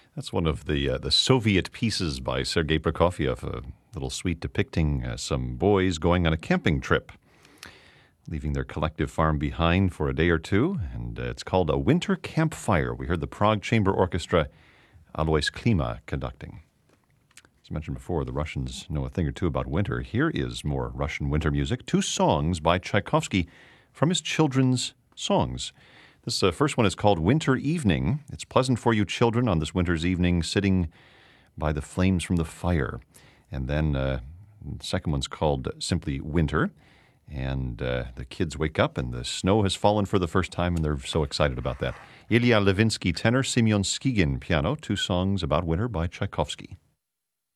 That's one of the Soviet pieces by Sergei Prokofiev, a little suite depicting some boys going on a camping trip, leaving their collective farm behind for a day or two, and it's called A Winter Campfire. We heard the Prague Chamber Orchestra, Alois Klima, conducting. As mentioned before, the Russians know a thing or two about winter. Here is more Russian winter music, 2 songs by Tchaikovsky from his children's songs. This first one is called Winter Evening. It's pleasant for you children on this winter's evening, sitting by the flames from the fire. And then the second one's called simply Winter. And the kids wake up and the snow has fallen for the first time, and they're so excited about that. Ilya Levinsky tenor, Semyon Skigin piano, 2 songs about winter by Tchaikovsky.